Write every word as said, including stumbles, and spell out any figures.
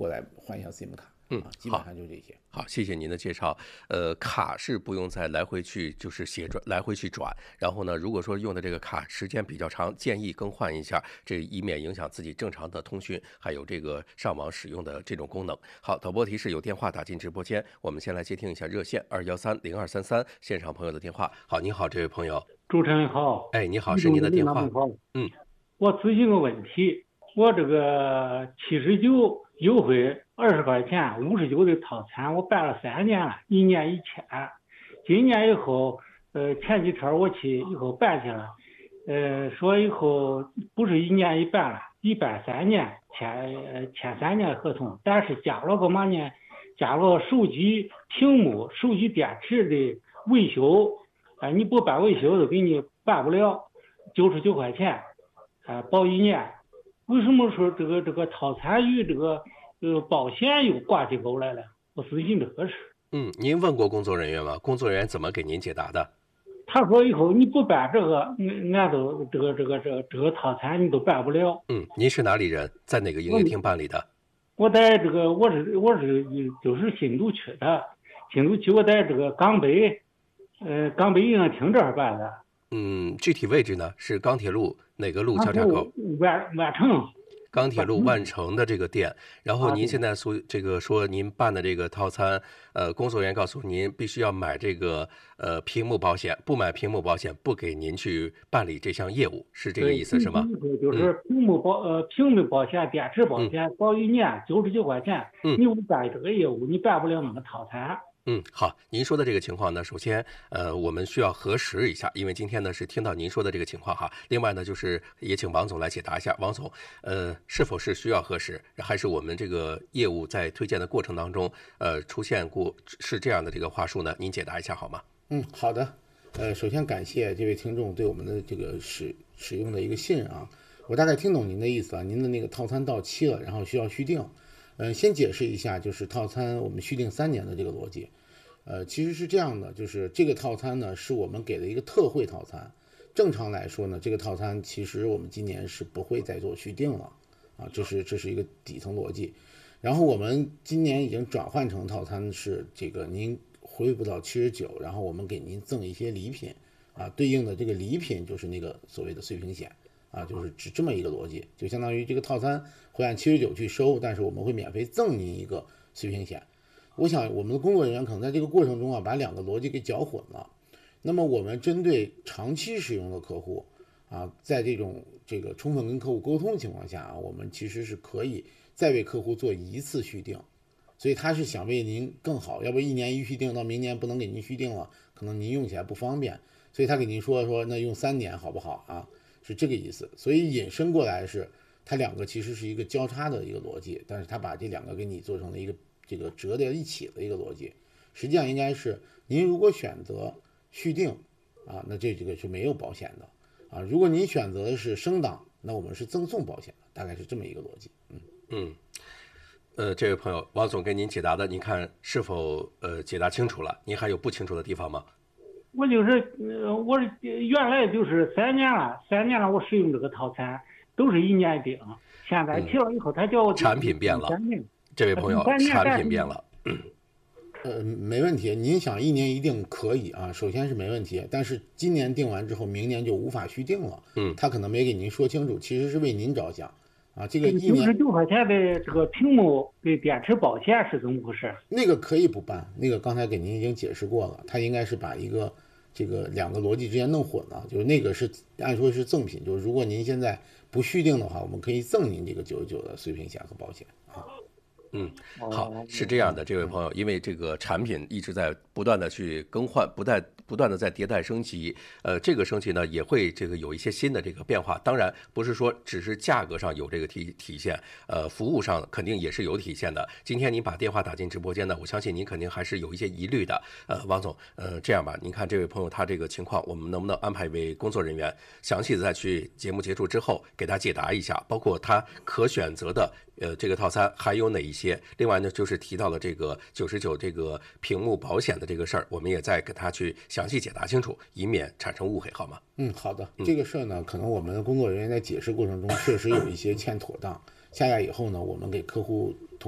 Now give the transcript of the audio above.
过来换一下 SIM 卡。 嗯， 基本上就这些。 好，谢谢您的介绍。呃，卡是不用再来回去，就是写转来回去转。然后呢，如果说用的这个卡时间比较长，建议更换一下，这以免影响自己正常的通讯，还有这个上网使用的这种功能。好，导播提示有电话打进直播间，我们先来接听一下热线二幺三零二三三现场朋友的电话。好，你好，这位朋友。 主持人好。 哎，你好，是您的电话。 嗯，我咨询个问题，我这个七十九优惠二十块钱五十九的套餐，我办了三年了，一年一千，今年以后，呃，前几天我去以后办去了，呃，说以后不是一年一办了，一办三年，签签三年合同，但是加了个嘛呢？加了手机屏幕、手机电池的维修，哎、呃，你不办维修都给你办不了，九十九块钱，啊、呃，保一年。为什么说这个这个套餐与这个呃保险又挂起钩来了？我咨询这个事。 嗯，您问过工作人员吗？工作人员怎么给您解答的？ 他说以后你不办这个，俺俺都这个这个这个这个套餐你都办不了。 嗯，您是哪里人？在哪个营业厅办理的？ 我在这个我是我是就是新都区的，新都区我在这个港北，呃港北营业厅这儿办的。 嗯，具体位置呢是钢铁路哪个路交叉口？ 万万城。 钢铁路万城的这个店，然后您现在说这个说您办的这个套餐，呃，工作人员告诉您必须要买这个呃屏幕保险，不买屏幕保险不给您去办理这项业务，是这个意思是吗？ 就是屏幕保呃屏幕保险、电池保险保一年九十九块钱， 嗯， 你不办这个业务，你办不了那个套餐。 嗯，好，您说的这个情况呢，首先，呃，我们需要核实一下，因为今天呢是听到您说的这个情况哈。另外呢，就是也请王总来解答一下，王总，呃，是否是需要核实，还是我们这个业务在推荐的过程当中，呃，出现过是这样的这个话术呢？您解答一下好吗？ 嗯，好的。呃，首先感谢这位听众对我们的这个使使用的一个信任啊，我大概听懂您的意思啊，您的那个套餐到期了，然后需要续订。呃，先解释一下，就是套餐我们续订三年的这个逻辑。呃，其实是这样的，就是这个套餐呢是我们给的一个特惠套餐。正常来说呢，这个套餐其实我们今年是不会再做续订了啊，这是这是一个底层逻辑。然后我们今年已经转换成套餐是这个您恢复到七十九，然后我们给您赠一些礼品啊，对应的这个礼品就是那个所谓的碎屏险啊，就是指这么一个逻辑，就相当于这个套餐会按七十九去收，但是我们会免费赠您一个碎屏险。我想我们的工作人员可能在这个过程中啊，把两个逻辑给搅混了。那么我们针对长期使用的客户啊，在这种这个充分跟客户沟通的情况下啊，我们其实是可以再为客户做一次续订。所以他是想为您更好，要不一年一续订到明年不能给您续订了，可能您用起来不方便，所以他给您说说那用三年好不好啊？是这个意思。所以引申过来是，它两个其实是一个交叉的一个逻辑，但是他把这两个给你做成了一个这个折在一起的一个逻辑。实际上应该是您如果选择续订啊，那这这个是没有保险的啊。如果您选择的是升档，那我们是赠送保险的，大概是这么一个逻辑。嗯嗯。呃，这位朋友，王总给您解答的，您看是否呃解答清楚了？您还有不清楚的地方吗？ 我就是，呃、我原来就是三年了，三年了，我使用这个套餐都是一年订，现在提了以后，他叫我、 嗯、产品变了。这位朋友，产品变了。 呃，没问题，您想一年一订可以啊，首先是没问题，但是今年订完之后，明年就无法续订了。 嗯， 他可能没给您说清楚，其实是为您着想。啊，这个一年九十九块钱的这个屏幕的电池保险是怎么回事？ 那个可以不办，那个刚才给您已经解释过了，他应该是把一个这个两个逻辑之间弄混了，就是那个是按说是赠品，就是如果您现在不续订的话，我们可以赠您这个九十九的碎屏险和保险啊。 嗯，好，是这样的，这位朋友，因为这个产品一直在不断的去更换，不断不断的在迭代升级，呃，这个升级呢也会这个有一些新的这个变化，当然不是说只是价格上有这个体体现，呃，服务上肯定也是有体现的。今天您把电话打进直播间呢，我相信您肯定还是有一些疑虑的，呃，王总，呃，这样吧，您看这位朋友他这个情况，我们能不能安排一位工作人员详细的再去节目结束之后给他解答一下，包括他可选择的。呃，这个套餐还有哪一些？另外呢，就是提到了这个九十九这个屏幕保险的这个事儿，我们也再给他去详细解答清楚，以免产生误会，好吗？ 嗯，好的。这个事儿呢，可能我们的工作人员在解释过程中确实有一些欠妥当，下来以后呢，我们给客户。